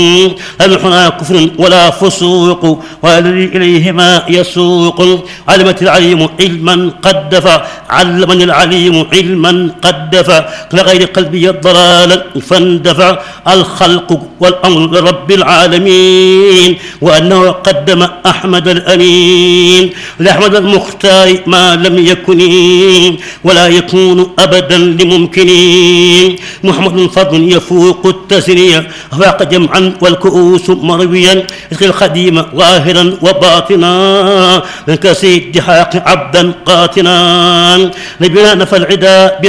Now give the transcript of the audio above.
الحنا كفر ولا فسوق والذي إليهما يسوق. علمت العليم علما قد دفع علمني العليم علما قد دفع لغير قلبي الضلال فاندفع. الخلق والأمر لرب العالمين وأنه قدم أحمد الأمين لأحمد المختار ما لم يكن ولا يكون أبدا لممكن. محمد فضل يفوق التسرية فاق جمعا والكؤوس مرويا اسقي الخديم ظاهرا وباطنا من كسيد حاق عبدا قاتنا. نبينا نفى العدا